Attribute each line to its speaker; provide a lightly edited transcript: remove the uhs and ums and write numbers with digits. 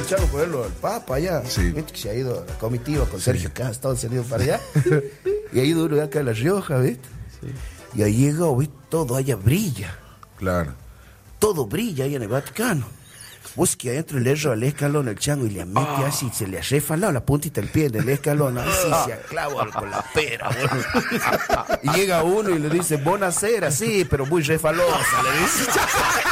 Speaker 1: Chango por verlo al Papa allá.
Speaker 2: Sí.
Speaker 1: Viste que se ha ido a la comitiva con Sergio Cas, todos se han ido para allá. Y ha ido uno de acá a La Rioja, ¿viste? Sí. Y ahí llegó, ¿viste? Todo allá brilla.
Speaker 2: Claro.
Speaker 1: Todo brilla ahí en el Vaticano. Vos que adentro le erro al escalón el chango y le mete así, se le ha refalado la puntita del pie del escalón, así se aclava con la pera. Y llega uno y le dice, buonasera, sí, pero muy refalosa, le dice.